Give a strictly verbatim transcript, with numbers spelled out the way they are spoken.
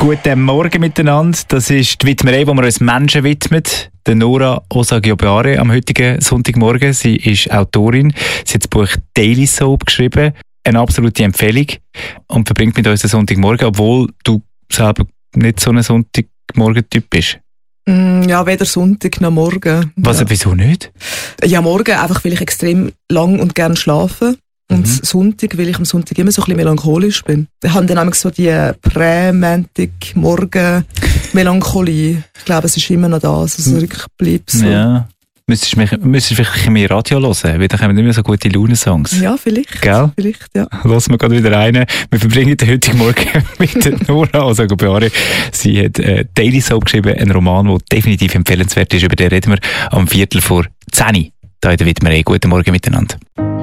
Guten Morgen miteinander. Das ist die Widmerei, wo wir uns Menschen widmen. Der Nora Osagiobare am heutigen Sonntagmorgen. Sie ist Autorin. Sie hat das Buch Daily Soap geschrieben. Eine absolute Empfehlung. Und verbringt mit uns den Sonntagmorgen, obwohl du selber nicht so ein Sonntagmorgen-Typ bist. Mm, ja, weder Sonntag noch Morgen. Was, ja. Wieso nicht? Ja, morgen einfach, weil ich extrem lang und gern schlafe. Und Mhm. Sonntag, weil ich am Sonntag immer so ein bisschen melancholisch bin. Ich habe dann nämlich so die Prä-Montag-Morgen-Melancholie. Ich glaube, es ist immer noch da, also so wirklich bleibt so. Ja. Müsstest du mich- müsstest du vielleicht mehr Radio hören, weil da kommen nicht mehr so gute Laune-Songs. Ja, vielleicht. Gell? Vielleicht, ja. Lassen wir gerade wieder rein. Wir verbringen den heutigen Morgen mit der Nora Osagiobare. Sie hat äh, Daily Soap geschrieben, einen Roman, der definitiv empfehlenswert ist. Über den reden wir am Viertel vor zehn. Da in der Widmerei. Guten Morgen miteinander.